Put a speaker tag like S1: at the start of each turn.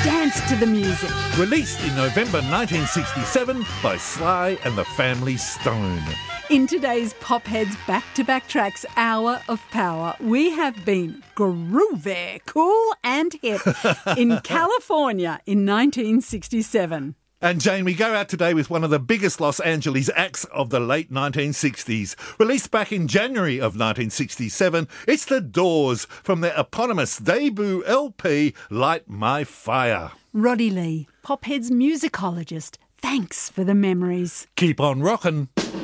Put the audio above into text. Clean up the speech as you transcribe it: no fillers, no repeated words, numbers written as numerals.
S1: dance to the music.
S2: Released in November 1967 by Sly and the Family Stone.
S1: In today's Popheads back-to-back tracks Hour of Power, we have been groovy, cool and hip in California in 1967.
S2: And Jane, we go out today with one of the biggest Los Angeles acts of the late 1960s. Released back in January of 1967, it's The Doors from their eponymous debut LP, Light My Fire.
S1: Roddy Lee, Popheads musicologist, thanks for the memories.
S2: Keep on rockin'.